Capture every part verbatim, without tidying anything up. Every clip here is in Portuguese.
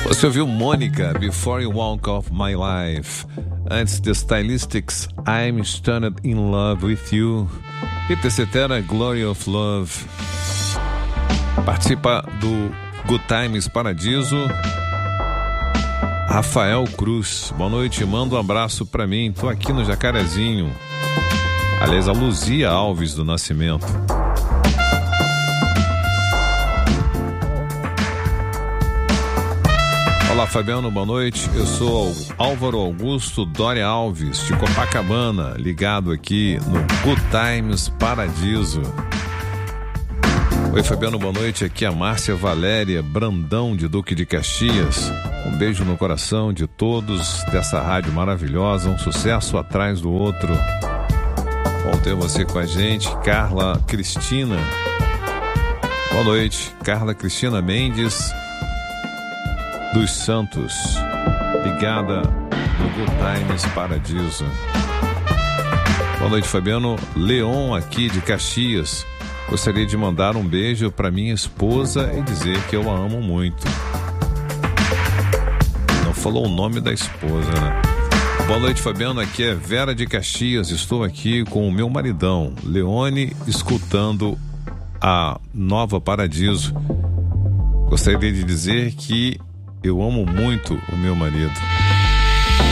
Você ouviu Mônica, Before You Walk Off My Life. Antes, The Stylistics, I'm Stunned in Love With You. E terceira, Glory of Love. Participa do Good Times Paradiso, Rafael Cruz. Boa noite, manda um abraço pra mim. Tô aqui no Jacarezinho. Aliás, a Luzia Alves do Nascimento. Olá, Fabiano, boa noite. Eu sou Álvaro Augusto Doria Alves, de Copacabana, ligado aqui no Good Times Paradiso. Oi, Fabiano, boa noite. Aqui é a Márcia Valéria Brandão, de Duque de Caxias. Um beijo no coração de todos dessa rádio maravilhosa, um sucesso atrás do outro. Bom ter você com a gente. Carla Cristina. Boa noite. Carla Cristina Mendes dos Santos, ligada no Good Times Paradiso. Boa noite, Fabiano. Leon aqui de Caxias. Gostaria de mandar um beijo para minha esposa e dizer que eu a amo muito. Não falou o nome da esposa, né? Boa noite, Fabiano. Aqui é Vera de Caxias. Estou aqui com o meu maridão, Leone, escutando a Nova Paradiso. Gostaria de dizer que eu amo muito o meu marido.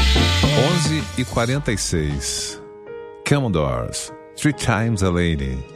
onze e quarenta e seis. Commodores, Three Times a Lady.